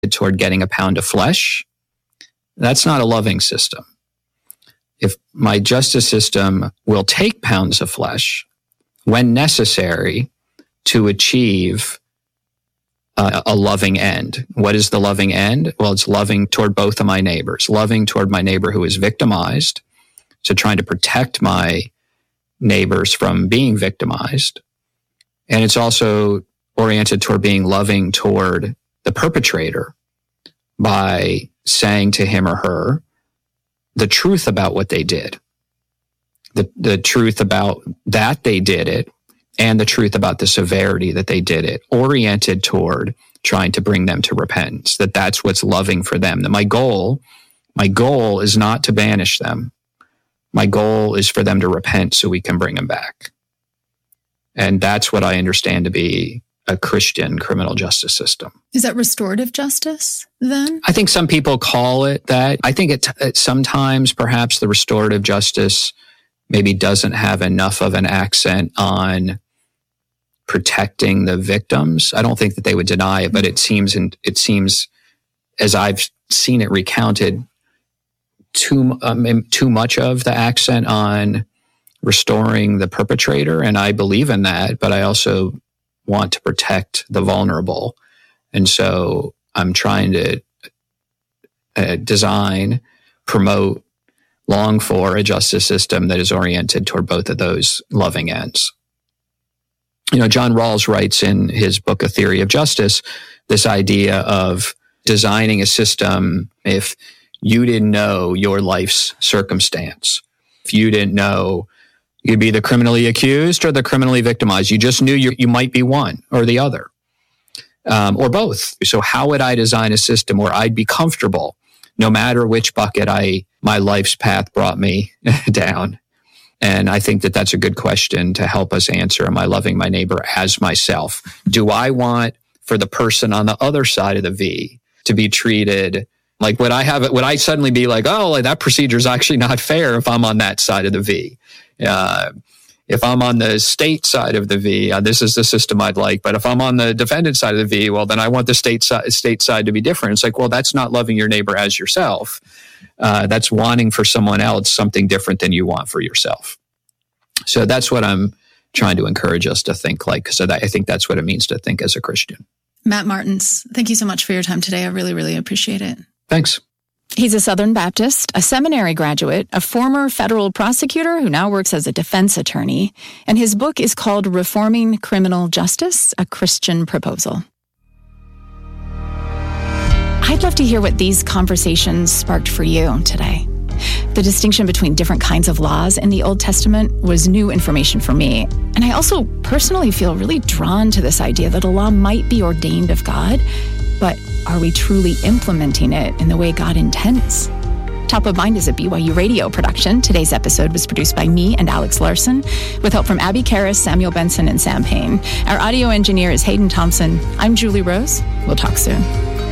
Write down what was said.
toward getting a pound of flesh, that's not a loving system. If my justice system will take pounds of flesh when necessary to achieve a loving end. What is the loving end? Well, it's loving toward both of my neighbors, loving toward my neighbor who is victimized, so trying to protect my neighbors from being victimized. And it's also oriented toward being loving toward the perpetrator by saying to him or her the truth about what they did, the truth about that they did it, and the truth about the severity that they did it, oriented toward trying to bring them to repentance, that's what's loving for them. That my goal is not to banish them. My goal is for them to repent so we can bring them back. And that's what I understand to be a Christian criminal justice system. Is that restorative justice then? I think some people call it that. I think it sometimes perhaps the restorative justice maybe doesn't have enough of an accent on protecting the victims. I don't think that they would deny it, but it seems as I've seen it recounted, too much of the accent on restoring the perpetrator. And I believe in that, but I also want to protect the vulnerable. And so I'm trying to design, promote, long for a justice system that is oriented toward both of those loving ends. John Rawls writes in his book, A Theory of Justice, this idea of designing a system. If you didn't know your life's circumstance, if you didn't know you'd be the criminally accused or the criminally victimized, you just knew you might be one or the other, or both. So how would I design a system where I'd be comfortable no matter which bucket my life's path brought me down? And I think that that's a good question to help us answer. Am I loving my neighbor as myself? Do I want for the person on the other side of the V to be treated like, would I suddenly be like, oh, that procedure is actually not fair if I'm on that side of the V? If I'm on the state side of the V, this is the system I'd like. But if I'm on the defendant side of the V, well, then I want the state side to be different. It's like, well, that's not loving your neighbor as yourself. That's wanting for someone else something different than you want for yourself. So that's what I'm trying to encourage us to think like, because I think that's what it means to think as a Christian. Matt Martins, thank you so much for your time today. I really, really appreciate it. Thanks. He's a Southern Baptist, a seminary graduate, a former federal prosecutor who now works as a defense attorney, and his book is called Reforming Criminal Justice, a Christian Proposal. I'd love to hear what these conversations sparked for you today. The distinction between different kinds of laws in the Old Testament was new information for me. And I also personally feel really drawn to this idea that a law might be ordained of God, but are we truly implementing it in the way God intends? Top of Mind is a BYU radio production. Today's episode was produced by me and Alex Larson, with help from Abby Karras, Samuel Benson, and Sam Payne. Our audio engineer is Hayden Thompson. I'm Julie Rose. We'll talk soon.